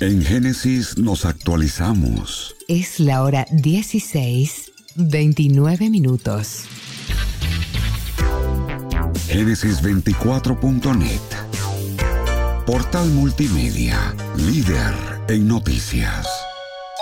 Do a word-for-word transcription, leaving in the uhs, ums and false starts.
En Génesis nos actualizamos. Es la hora dieciséis, veintinueve minutos. Génesis veinticuatro punto net. Portal Multimedia, líder en noticias.